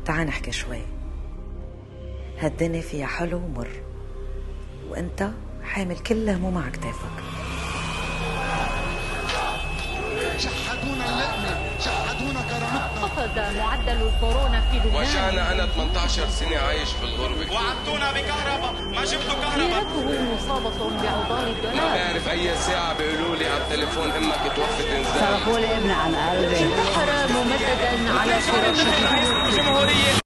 تعال نحكي شوي. هالدنيا فيها حلو ومر، وانت حامل كل هموم على كتافك. شحدونا اللقمة، شحدونا كرامتنا. خفض معدل الكورونا في لبنان. وجعنا أنا 18 سنة عايش في الغربة. وعدتونا بكهرباء، ما جبتوا كهرباء. سيرته مصابة بعضال الدولار. ما بعرف أي ساعة بيقولوا لي على التليفون إمك توفت إنزال. صرفوا لي ابني عن قلبي. انتحر ممددا على فراشه. جمهورية